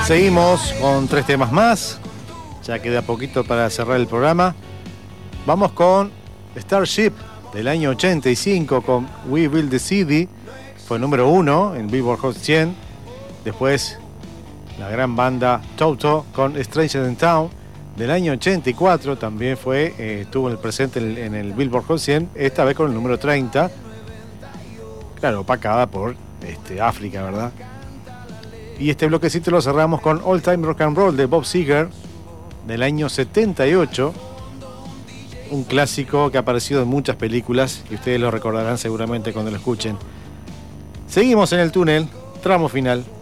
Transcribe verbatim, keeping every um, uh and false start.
Seguimos con tres temas más. Ya queda poquito para cerrar el programa. Vamos con Starship del año ochenta y cinco con We Build the City. Fue número uno en Billboard Hot cien. Después la gran banda Toto con Stranger in Town del año ochenta y cuatro. También fue, eh, estuvo en el presente en el, en el Billboard Hot cien. Esta vez con el número treinta. Claro, opacada por este, África, ¿verdad? Y este bloquecito lo cerramos con All Time Rock and Roll de Bob Seger del año setenta y ocho. Un clásico que ha aparecido en muchas películas y ustedes lo recordarán seguramente cuando lo escuchen. Seguimos en el túnel, tramo final.